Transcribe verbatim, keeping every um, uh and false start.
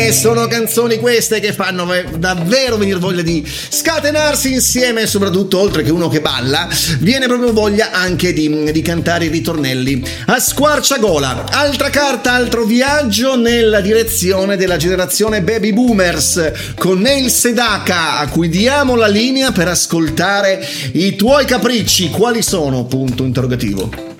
E sono canzoni queste che fanno davvero venire voglia di scatenarsi insieme, e soprattutto, oltre che uno che balla, viene proprio voglia anche di, di cantare i ritornelli a squarciagola. Altra carta, altro viaggio nella direzione della generazione baby boomers con Neil Sedaka, a cui diamo la linea per ascoltare i tuoi capricci. Quali sono? Punto interrogativo.